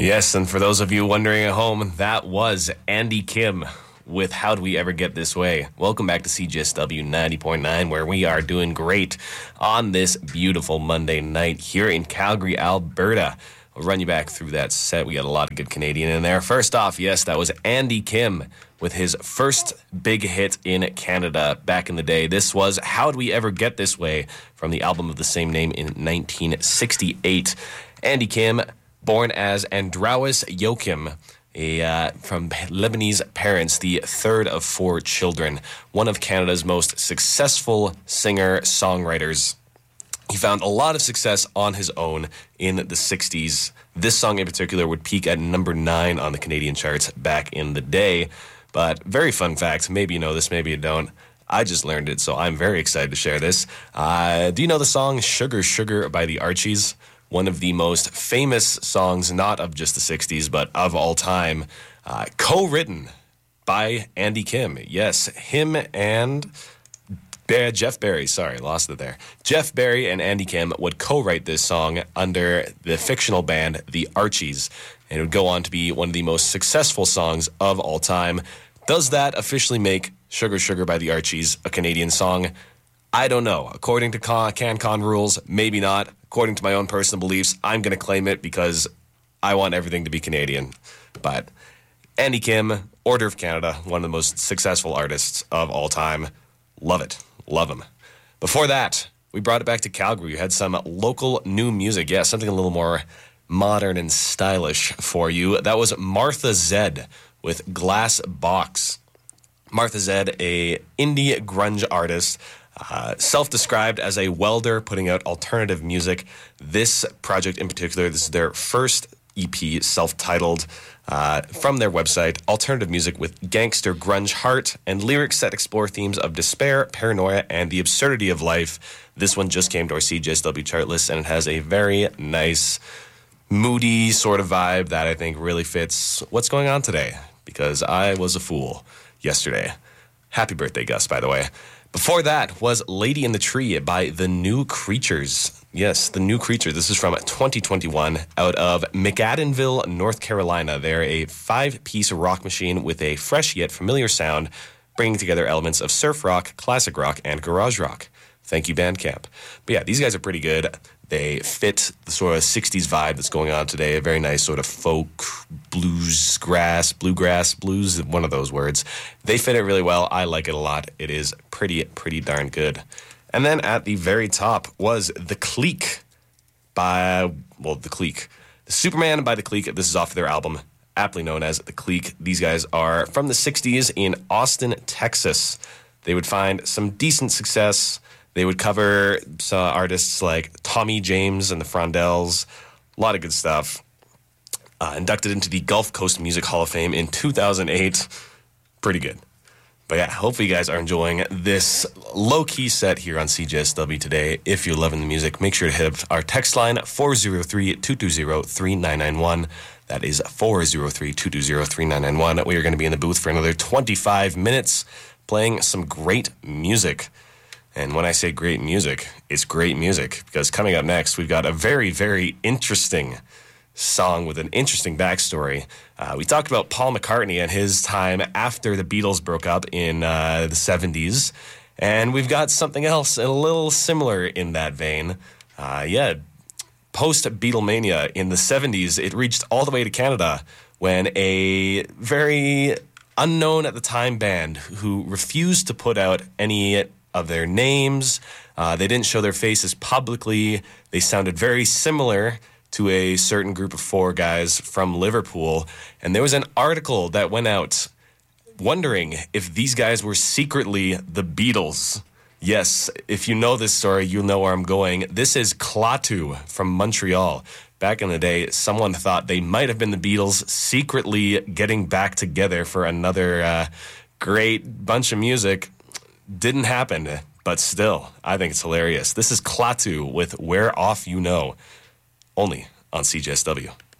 Yes, and for those of you wondering at home, that was Andy Kim with How'd We Ever Get This Way. Welcome back to CJSW 90.9, where we are doing great on this beautiful Monday night here in Calgary, Alberta. I'll run you back through that set. We got a lot of good Canadian in there. First off, yes, that was Andy Kim with his first big hit in Canada back in the day. This was How'd We Ever Get This Way from the album of the same name in 1968. Andy Kim, born as Andrawis Joachim, from Lebanese parents, the third of four children, one of Canada's most successful singer-songwriters. He found a lot of success on his own in the 60s. This song in particular would peak at number 9 on the Canadian charts back in the day. But very fun fact, maybe you know this, maybe you don't. I just learned it, so I'm very excited to share this. Do you know the song Sugar Sugar by the Archies? One of the most famous songs, not of just the 60s, but of all time, co-written by Andy Kim. Yes, him and Jeff Berry. Sorry, lost it there. Jeff Berry and Andy Kim would co-write this song under the fictional band The Archies, and it would go on to be one of the most successful songs of all time. Does that officially make Sugar Sugar by the Archies a Canadian song? I don't know. According to CanCon rules, maybe not. According to my own personal beliefs, I'm going to claim it because I want everything to be Canadian. But Andy Kim, Order of Canada, one of the most successful artists of all time. Love it. Love him. Before that, we brought it back to Calgary. We had some local new music. Yeah, something a little more modern and stylish for you. That was Martha Zed with Glass Box. Martha Zed, a indie grunge artist, self-described as a welder putting out alternative music. This project in particular, this is their first EP, self-titled, from their website, alternative music with gangster grunge heart and lyrics that explore themes of despair, paranoia, and the absurdity of life. This one just came to our CJSW chart list, and it has a very nice, moody sort of vibe that I think really fits what's going on today, because I was a fool yesterday. Happy birthday, Gus, by the way. Before that was Lady in the Tree by The New Creatures. Yes, The New Creatures. This is from 2021 out of McAdenville, North Carolina. They're a 5-piece rock machine with a fresh yet familiar sound, bringing together elements of surf rock, classic rock, and garage rock. Thank you, Bandcamp. But yeah, these guys are pretty good. They fit the sort of 60s vibe that's going on today. A very nice sort of folk, bluegrass, blues, one of those words. They fit it really well. I like it a lot. It is pretty darn good. And then at the very top was The Clique by, The Clique. The Superman by The Clique. This is off their album, aptly known as The Clique. These guys are from the 60s in Austin, Texas. They would find some decent success. They would cover artists like Tommy James and the Frondells. A lot of good stuff. Inducted into the Gulf Coast Music Hall of Fame in 2008. Pretty good. But yeah, hopefully you guys are enjoying this low-key set here on CJSW today. If you're loving the music, make sure to hit up our text line, 403-220-3991. That is 403-220-3991. We are going to be in the booth for another 25 minutes playing some great music. And when I say great music, it's great music, because coming up next, we've got a very, very interesting song with an interesting backstory. We talked about Paul McCartney and his time after the Beatles broke up in the 70s, and we've got something else a little similar in that vein. Post-Beatlemania in the 70s, it reached all the way to Canada when a very unknown at the time band who refused to put out any of their names. They didn't show their faces publicly. They sounded very similar to a certain group of 4 guys from Liverpool. And there was an article that went out wondering if these guys were secretly the Beatles. Yes, if you know this story, you'll know where I'm going. This is Klaatu from Montreal. Back in the day, someone thought they might have been the Beatles secretly getting back together for another great bunch of music. Didn't happen, but still, I think it's hilarious. This is Klaatu with Where Off You Know, only on CJSW.